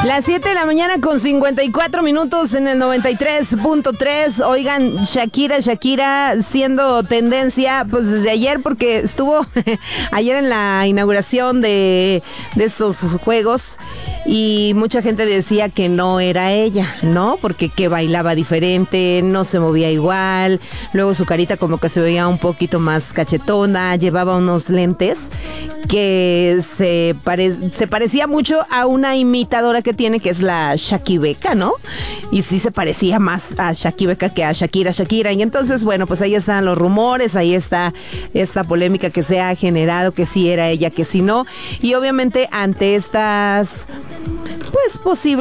Las 7 de la mañana con 54 minutos en el 93.3. Oigan, Shakira siendo tendencia pues desde ayer, porque estuvo ayer en la inauguración de estos juegos y mucha gente decía que no era ella, ¿no? Porque que bailaba diferente, no se movía igual, luego su carita como que se veía un poquito más cachetona, llevaba unos lentes que se parecía mucho a una imitadora que tiene, que es la Shaki Becca, ¿no? Y sí se parecía más a Shaki Becca que a Shakira. Y entonces, bueno, pues ahí están los rumores, ahí está esta polémica que se ha generado, que sí era ella, que sí no. Y obviamente ante estas, pues,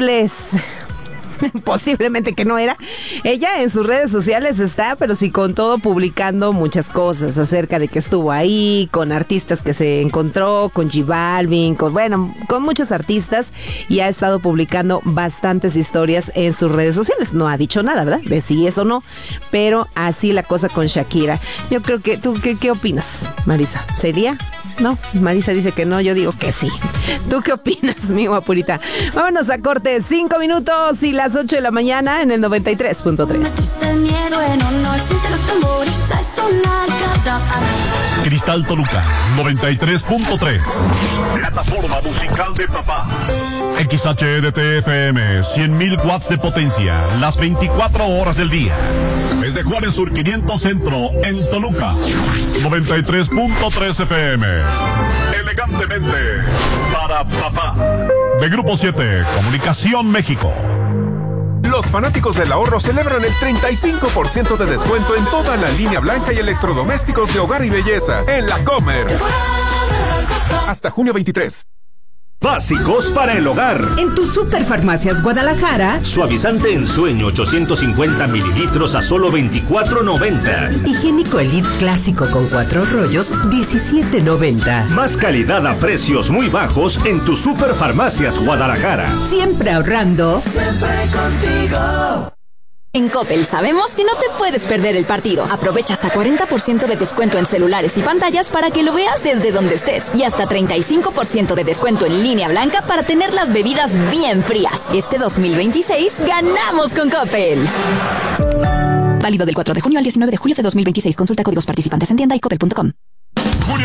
posiblemente que no era, ella en sus redes sociales está, pero sí con todo, publicando muchas cosas acerca de que estuvo ahí, con artistas que se encontró, con J Balvin, con muchos artistas, y ha estado publicando bastantes historias en sus redes sociales. No ha dicho nada, ¿verdad? De si es o no, pero así la cosa con Shakira. Yo creo que, ¿tú qué opinas, Marisa? ¿Sería? No, Marisa dice que no, yo digo que sí. ¿Tú qué opinas, mi guapurita? Vámonos a corte, 5 minutos y las 8 de la mañana en el 93.3. Cristal Toluca, 93.3. Plataforma musical de papá. XHDTFM, 100.000 watts de potencia, las 24 horas del día. Desde Juárez Sur 500 Centro, en Toluca, 93.3 FM. Elegantemente para papá. De Grupo 7, Comunicación México. Los fanáticos del ahorro celebran el 35% de descuento en toda la línea blanca y electrodomésticos de hogar y belleza en La Comer. Hasta junio 23. Básicos para el hogar. En tu Superfarmacias Guadalajara, suavizante en sueño 850 mililitros a solo $24.90. Higiénico Elite clásico con 4 rollos, $17.90. Más calidad a precios muy bajos en tu Superfarmacias Guadalajara. Siempre ahorrando. Siempre contigo. En Coppel sabemos que no te puedes perder el partido. Aprovecha hasta 40% de descuento en celulares y pantallas para que lo veas desde donde estés. Y hasta 35% de descuento en línea blanca para tener las bebidas bien frías. Este 2026 ganamos con Coppel. Válido del 4 de junio al 19 de julio de 2026. Consulta códigos participantes en tienda y coppel.com.